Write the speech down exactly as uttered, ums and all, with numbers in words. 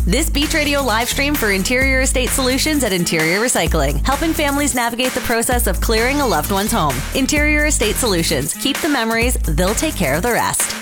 This Beach Radio live stream for Interior Estate Solutions at Interior Recycling, helping families navigate the process of clearing a loved one's home. Interior Estate Solutions. Keep the memories, they'll take care of the rest.